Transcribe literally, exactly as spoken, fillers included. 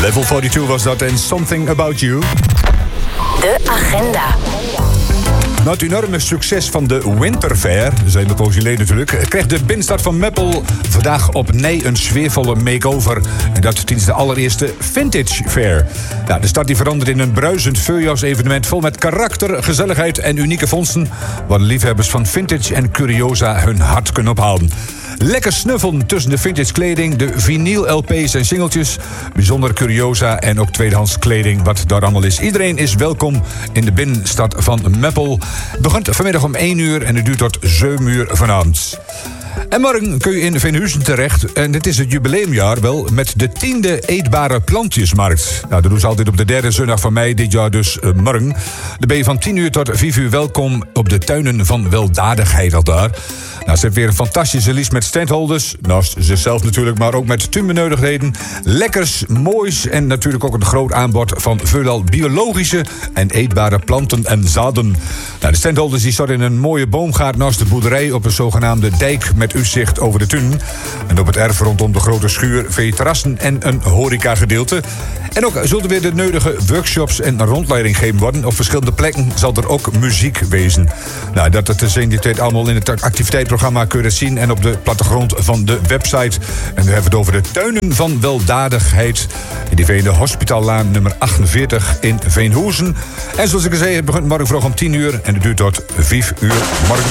Level tweeënveertig was dat en Something About You. De agenda. Na het enorme succes van de Winter Fair, zijn de poos geleden natuurlijk, krijgt de binnenstad van Meppel vandaag opnieuw een sfeervolle makeover. En dat tijdens de allereerste Vintage Fair. Nou, de stad die verandert in een bruisend voorjaarsevenement vol met karakter, gezelligheid en unieke vondsten, waar de liefhebbers van vintage en curiosa hun hart kunnen ophalen. Lekker snuffelen tussen de vintage kleding, de vinyl L P's en singeltjes, bijzonder curiosa en ook tweedehands kleding, wat daar allemaal is. Iedereen is welkom in de binnenstad van Meppel. Het begint vanmiddag om één uur en het duurt tot zeven uur vanavond. En morgen kun je in Veenhuizen terecht. En dit is het jubileumjaar wel met de tiende eetbare plantjesmarkt. Nou, dat doen ze altijd op de derde zondag van mei, dit jaar dus uh, morgen. Dan ben je van tien uur tot vijf uur welkom op de tuinen van weldadigheid al daar. Nou, ze hebben weer een fantastische lijst met standholders. Naast zichzelf natuurlijk, maar ook met tuinbenauwdigheden. Lekkers, moois en natuurlijk ook een groot aanbod van veelal biologische en eetbare planten en zaden. Nou, de standholders die staan in een mooie boomgaard naast de boerderij op een zogenaamde dijk met uitzicht over de tuin. En op het erf rondom de grote schuur vee terrassen en een horecagedeelte. En ook zullen weer de nodige workshops en rondleiding gegeven worden. Op verschillende plekken zal er ook muziek wezen. Nou, dat te zien die tijd allemaal in het activiteitsprogramma kun je dat zien en op de plattegrond van de website. En we hebben het over de tuinen van weldadigheid. In die Veende Hospitaallaan nummer achtenveertig in Veenhuizen. En zoals ik al zei, het begint morgen vroeg om tien uur en het duurt tot vijf uur morgen.